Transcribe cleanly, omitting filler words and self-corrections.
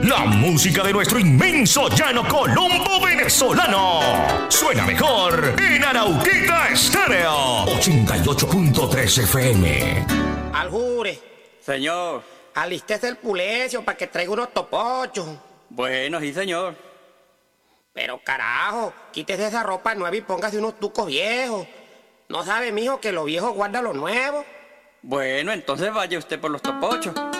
La música de nuestro inmenso llano colombo venezolano. Suena mejor en Arauquita Estéreo 88.3 FM. Aljure, Señor. alístese el pulecio para que traiga unos topochos. Bueno, sí, señor. Pero carajo, quítese esa ropa nueva y póngase unos tucos viejos. ¿No sabe, mijo, que lo viejo guarda lo nuevo? Bueno, entonces vaya usted por los topochos.